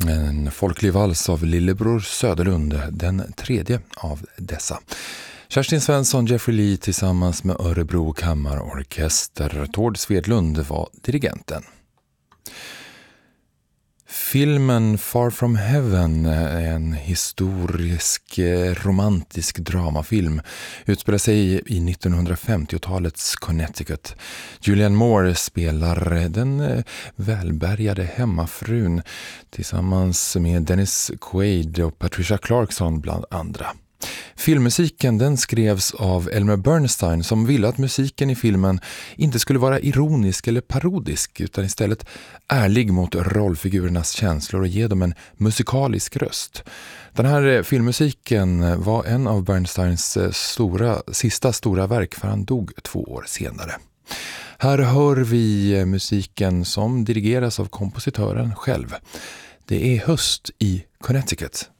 En folklig vals av Lillebror Söderlund, den tredje av dessa. Kerstin Svensson, Jeffrey Lee tillsammans med Örebro kammarorkester. Tord Svedlund var dirigenten. Filmen Far From Heaven är en historisk romantisk dramafilm. Utspelar sig i 1950-talets Connecticut. Julianne Moore spelar den välbärgade hemmafrun tillsammans med Dennis Quaid och Patricia Clarkson bland andra. Filmmusiken den skrevs av Elmer Bernstein som ville att musiken i filmen inte skulle vara ironisk eller parodisk utan istället ärlig mot rollfigurernas känslor och ge dem en musikalisk röst. Den här filmmusiken var en av Bernsteins sista stora verk för han dog 2 år senare. Här hör vi musiken som dirigeras av kompositören själv. Det är höst i Connecticut.